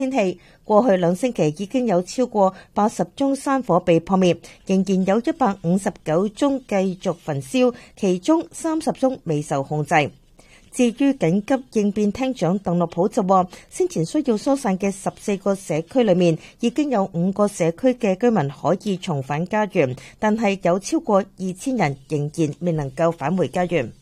天氣，過去2星期已經有超過80宗山火被撲滅，仍然有159宗繼續焚燒，其中30宗未受控制。至於緊急應變廳長鄧樂普就話，先前需要疏散嘅14個社區裏面，已經有5個社區嘅居民可以重返家園，但係有超過2000人仍然未能夠返回家園。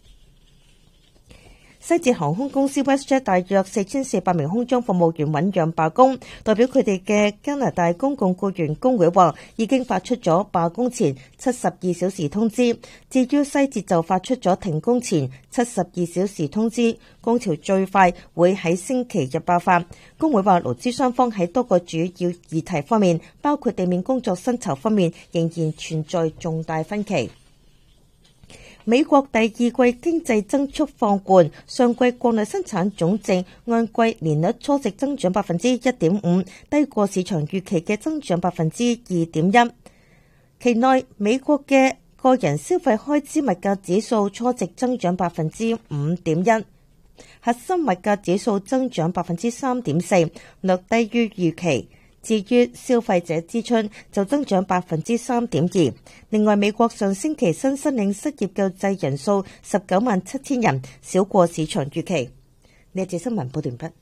西捷航空公司 WestJet 大約4400名空中服務員醞釀罷工，代表佢哋嘅加拿大公共僱員工會話已經發出咗罷工前72小時通知。至於西捷就發出咗停工前72小時通知，工潮最快會喺星期日爆發。工會話勞資雙方喺多個主要議題方面，包括地面工作薪酬方面，仍然存在重大分歧。美國第二季經濟增速放緩，上季國內生產總值按季年率初值增長 1.5%， 低過市場預期嘅增長 2.1%。期內美國嘅個人消費開支物價指數初值增長 5.1%， 核心物價指數增長 3.4%， 略低於預期。至於消費者支出就增長 3.2%。另外，美國上星期新申領失業救濟人數197000人，少過市場預期。呢一節新聞報道完畢。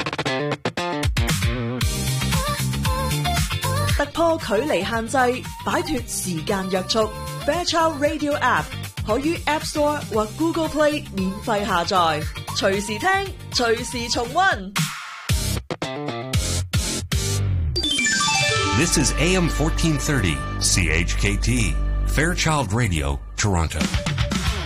突破距離限制，擺脫時間約束。Fairchild Radio App 可於 App Store 或 Google Play 免費下載，隨時聽，隨時重溫。 This is AM 1430, CHKT, Fairchild Radio, Toronto.